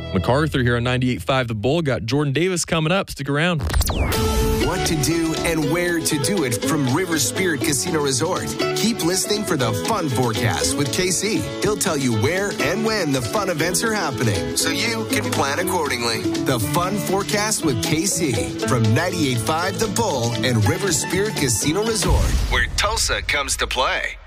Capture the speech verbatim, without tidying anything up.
MacArthur here on ninety-eight point five The Bull. Got Jordan Davis coming up. Stick around. What to do and where to do it from River Spirit Casino Resort. Keep listening for the Fun Forecast with K C. He'll tell you where and when the fun events are happening, so you can plan accordingly. The Fun Forecast with K C from ninety-eight point five The Bull and River Spirit Casino Resort, where Tulsa comes to play.